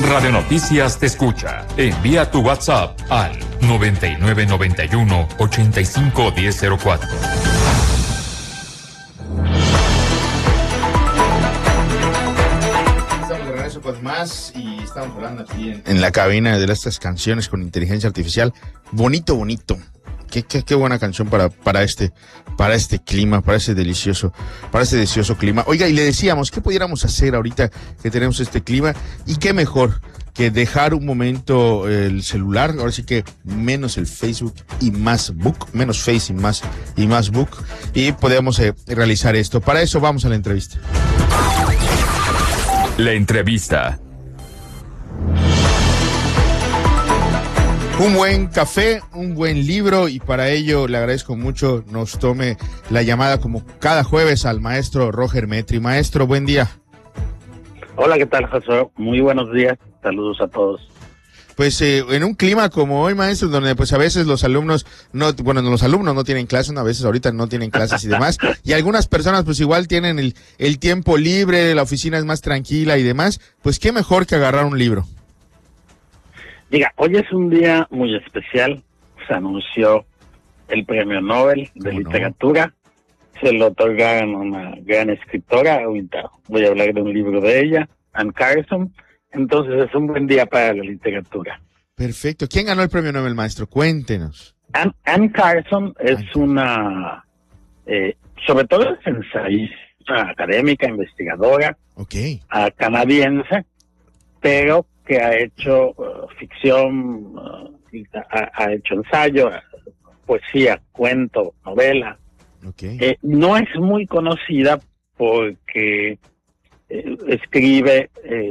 Radio Noticias te escucha. Envía tu WhatsApp al 9991-851004. Estamos de regreso con más y estamos hablando aquí en la cabina de estas canciones con inteligencia artificial. Bonito. Qué buena canción para este clima, para ese delicioso clima. Oiga, y le decíamos, ¿qué pudiéramos hacer ahorita que tenemos este clima? Y qué mejor que dejar un momento el celular, ahora sí que menos el Facebook y más book, menos Face y más book, y podemos realizar esto. Para eso vamos a la entrevista. La entrevista. Un buen café, un buen libro, y para ello le agradezco mucho nos tome la llamada como cada jueves al maestro Roger Metri. Maestro, buen día. Hola, ¿qué tal, José? Muy buenos días, saludos a todos. Pues en un clima como hoy, maestro, donde pues a veces los alumnos no tienen clases, a veces ahorita no tienen clases y demás, y algunas personas pues igual tienen el tiempo libre, la oficina es más tranquila y demás, pues qué mejor que agarrar un libro. Diga, hoy es un día muy especial. Se anunció el Premio Nobel de Literatura. Se lo otorgaron a una gran escritora. Ahorita voy a hablar de un libro de ella, Anne Carson. Entonces es un buen día para la literatura. Perfecto. ¿Quién ganó el Premio Nobel, maestro? Cuéntenos. Anne Carson es una, sobre todo es ensayista, académica, investigadora, canadiense, pero que ha hecho ficción, ha hecho ensayo, poesía, cuento, novela. No es muy conocida porque escribe,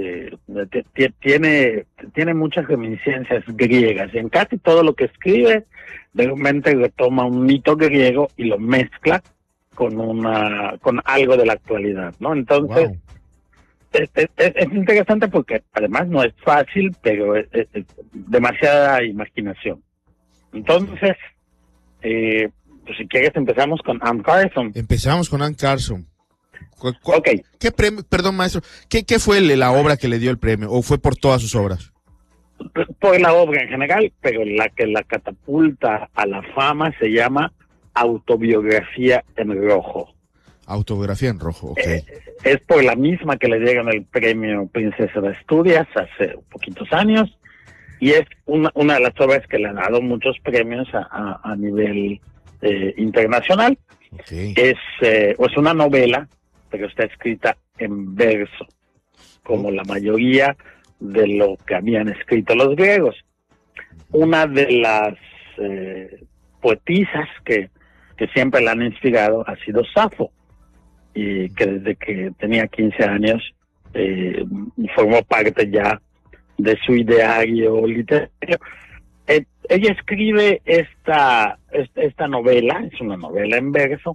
tiene muchas reminiscencias griegas. En casi todo lo que escribe, de repente retoma un mito griego y lo mezcla con algo de la actualidad, ¿no? Entonces, wow. Es interesante porque además no es fácil, pero es demasiada imaginación. Entonces, pues si quieres empezamos con Anne Carson. Empezamos con Anne Carson. Okay. ¿Qué premio, perdón, maestro, qué fue la obra que le dio el premio, o fue por todas sus obras? Por la obra en general, pero la que la catapulta a la fama se llama Autobiografía en Rojo. Autobiografía en Rojo, es por la misma que le dieron el premio Princesa de Asturias hace poquitos años, y es una de las obras que le han dado muchos premios a nivel internacional. Es una novela, pero está escrita en verso, como la mayoría de lo que habían escrito los griegos. Una de las poetisas que siempre la han inspirado ha sido Safo, y que desde que tenía 15 años formó parte ya de su ideario literario. Ella escribe esta novela, es una novela en verso,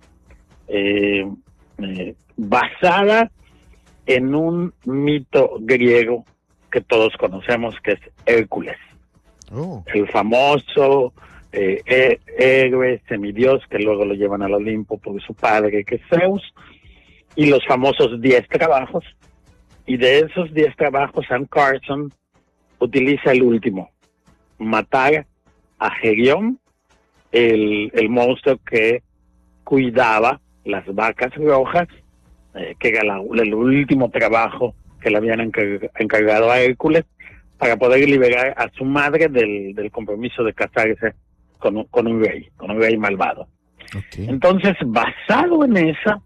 basada en un mito griego que todos conocemos, que es Hércules. El famoso héroe semidios que luego lo llevan al Olimpo por su padre, que es Zeus, y los famosos 10 trabajos. Y de esos 10 trabajos, Anne Carson utiliza el último: matar a Gerión, el monstruo que cuidaba las vacas rojas, que era el último trabajo que le habían encargado a Hércules para poder liberar a su madre del compromiso de casarse con un rey malvado. Entonces, basado en esa,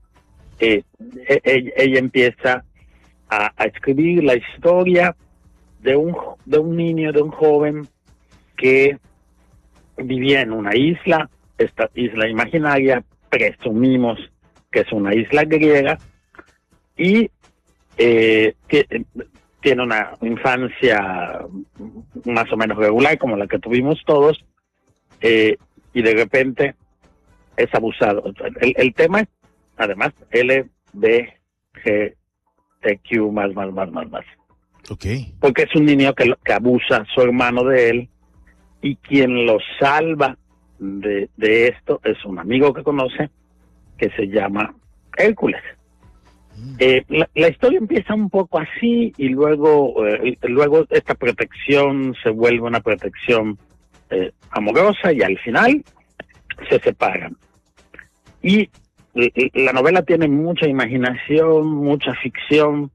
ella empieza a escribir la historia de un niño, de un joven que vivía en una isla. Esta isla imaginaria presumimos que es una isla griega, y tiene una infancia más o menos regular, como la que tuvimos todos, y de repente es abusado. El tema es, además, LGBTQ más. Porque es un niño que abusa a su hermano de él, y quien lo salva de esto es un amigo que conoce, que se llama Hércules. La historia empieza un poco así y luego esta protección se vuelve una protección amorosa y al final se separan. Y la novela tiene mucha imaginación, mucha ficción.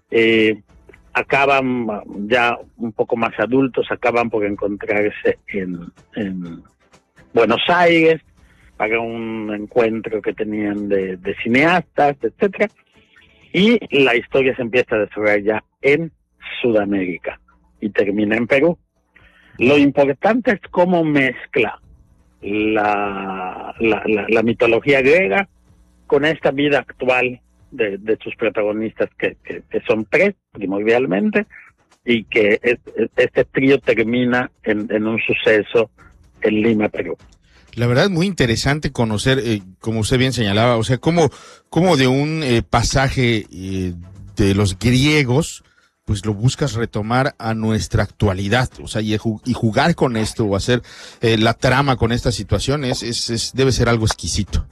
Acaban ya un poco más adultos, acaban por encontrarse en Buenos Aires para un encuentro que tenían de cineastas, etcétera. Y la historia se empieza a desarrollar ya en Sudamérica y termina en Perú. Lo importante es cómo mezcla la mitología griega con esta vida actual de sus protagonistas, que son tres primordialmente, y que este trío termina en un suceso en Lima, Perú. La verdad, muy interesante conocer, como usted bien señalaba, o sea, cómo de un pasaje de los griegos, pues lo buscas retomar a nuestra actualidad, o sea, y jugar con esto, o hacer la trama con esta situación, debe ser algo exquisito.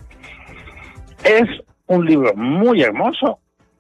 Es un libro muy hermoso,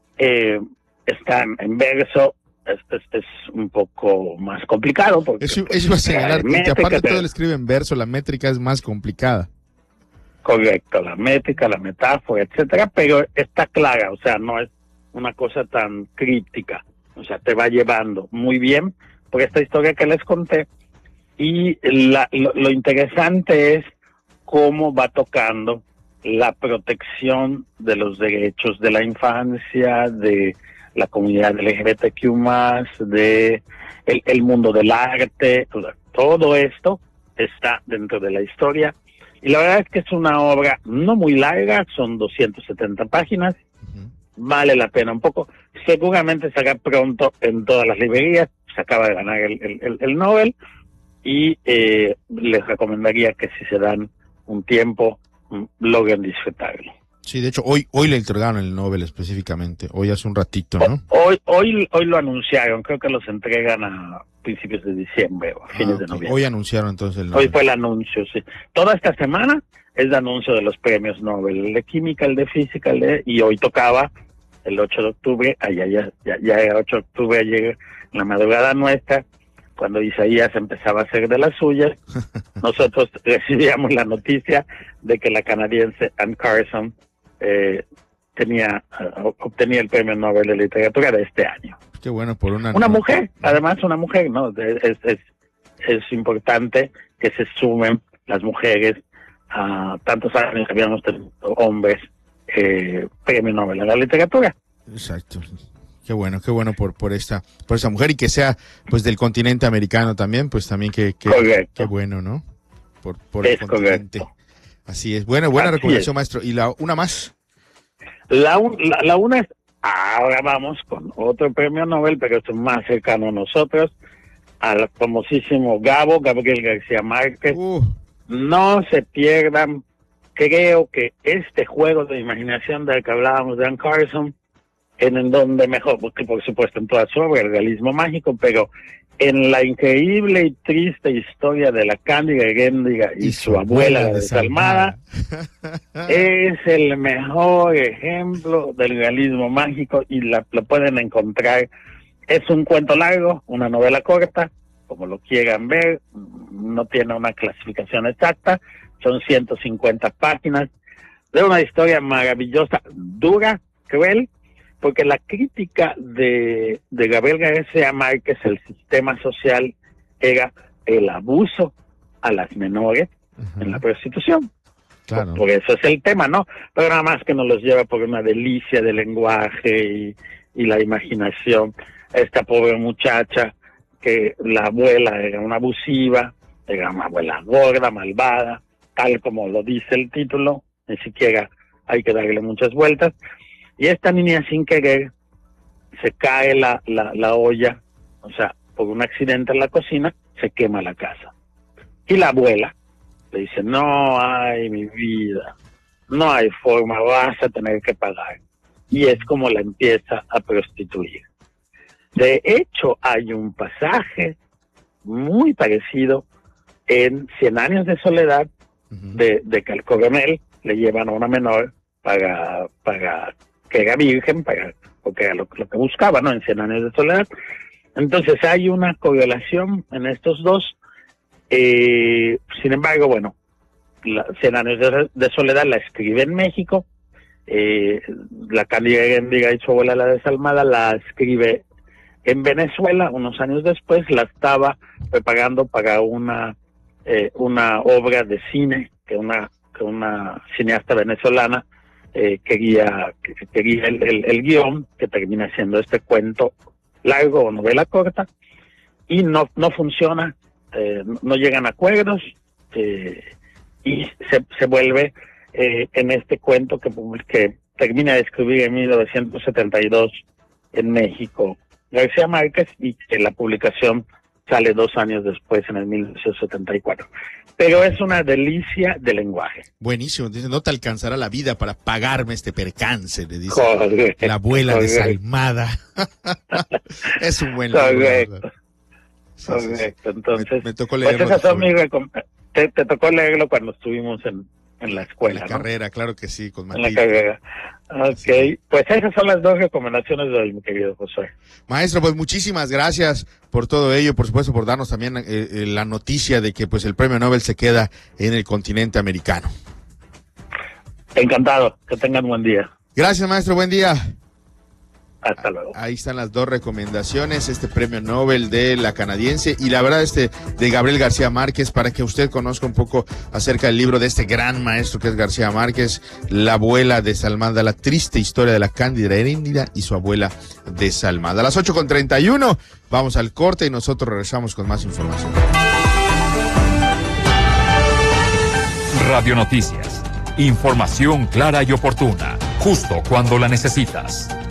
está en verso. Es un poco más complicado porque eso iba a señalar, que aparte todo lo escribe en verso, la métrica es más complicada. Correcto, la métrica, la metáfora, etcétera, pero está clara, o sea, no es una cosa tan críptica, o sea, te va llevando muy bien por esta historia que les conté. Y lo interesante es cómo va tocando la protección de los derechos de la infancia, de la comunidad LGBTQ+, de el mundo del arte. Todo esto está dentro de la historia. Y la verdad es que es una obra no muy larga, son 270 páginas. Vale la pena un poco. Seguramente se hará pronto en todas las librerías. Se acaba de ganar el Nobel. Y les recomendaría que si se dan un tiempo, logren disfrutarlo. Sí, de hecho, hoy le entregaron el Nobel específicamente, hoy hace un ratito, ¿no? Hoy lo anunciaron, creo que los entregan a principios de diciembre o a fines de noviembre. Hoy anunciaron entonces el Nobel. Hoy fue el anuncio, sí. Toda esta semana es de anuncio de los premios Nobel, el de Química, el de Física, y hoy tocaba el 8 de octubre, ya era 8 de octubre ayer, en la madrugada nuestra, cuando Isaías empezaba a hacer de las suyas. Nosotros recibíamos la noticia de que la canadiense Anne Carson obtenía el premio Nobel de Literatura de este año. Qué bueno, por una mujer, además una mujer, ¿no? Es importante que se sumen las mujeres a tantos años que habíamos tenido hombres premio Nobel de la Literatura. Exacto. Qué bueno por esta mujer, y que sea pues del continente americano también, pues también qué bueno, ¿no? Por el continente. Correcto. Así es. Buena recomendación, maestro. ¿Y una más? La una es, ahora vamos con otro premio Nobel, pero es más cercano a nosotros, al famosísimo Gabriel García Márquez. No se pierdan, creo que este juego de imaginación del que hablábamos de Anne Carson, en donde mejor, porque por supuesto en toda su obra, el realismo mágico, pero en la increíble y triste historia de la Cándida Heréndira y su abuela desalmada, es el mejor ejemplo del realismo mágico, y lo pueden encontrar. Es un cuento largo, una novela corta, como lo quieran ver, no tiene una clasificación exacta, son 150 páginas, de una historia maravillosa, dura, cruel, porque la crítica de Gabriel García Márquez, el sistema social, era el abuso a las menores en la prostitución. Claro. Por eso es el tema, ¿no? Pero nada más que nos los lleva por una delicia de lenguaje y la imaginación. Esta pobre muchacha, que la abuela era una abusiva, era una abuela gorda, malvada, tal como lo dice el título, ni siquiera hay que darle muchas vueltas. Y esta niña, sin querer, se cae la olla, o sea, por un accidente en la cocina, se quema la casa. Y la abuela le dice, no hay, mi vida, no hay forma, vas a tener que pagar. Y es como la empieza a prostituir. De hecho, hay un pasaje muy parecido en 100 años de soledad, de que al coronel le llevan a una menor para que era virgen, porque era lo que buscaba, ¿no? En 100 años de soledad. Entonces hay una correlación en estos dos. Sin embargo, bueno, 100 años de soledad la escribe en México. La Cándida Heréndira y su abuela la desalmada la escribe en Venezuela. Unos años después la estaba preparando para una obra de cine que una cineasta venezolana quería el guión, que termina siendo este cuento largo o novela corta, y no funciona, no llegan a acuerdos, y se vuelve en este cuento que termina de escribir en 1972 en México García Márquez, y que la publicación sale 2 años después, en el 1974. Pero es una delicia de lenguaje. Buenísimo. Dice, no te alcanzará la vida para pagarme este percance, le dice Correcto, la abuela desalmada. Es un buen libro. Correcto. Entonces, me tocó leerlo. Te tocó leerlo cuando estuvimos en la escuela, en la carrera, claro que sí, con Matilde. En la carrera. Ok, sí. Pues esas son las 2 recomendaciones de hoy, mi querido José. Maestro, pues muchísimas gracias por todo ello, por supuesto por darnos también la noticia de que pues el premio Nobel se queda en el continente americano. Encantado, que tengan buen día. Gracias, maestro, buen día. Hasta luego. Ahí están las 2 recomendaciones, este premio Nobel de la canadiense y la verdad de Gabriel García Márquez, para que usted conozca un poco acerca del libro de este gran maestro que es García Márquez, La abuela desalmada, la triste historia de la Cándida Heréndira y su abuela desalmada. A las 8:31 vamos al corte y nosotros regresamos con más información. Radio Noticias, información clara y oportuna, justo cuando la necesitas.